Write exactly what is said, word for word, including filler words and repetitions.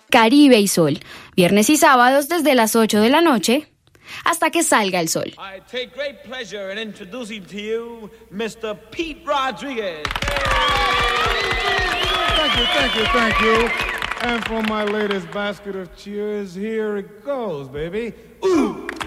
Caribe y Sol, viernes y sábados desde las ocho de la noche hasta que salga el sol. I take great pleasure in introducing to you mister Pete Rodriguez. Thank you, thank you, thank you. And for my latest basket of cheers, here it goes, baby. Ooh.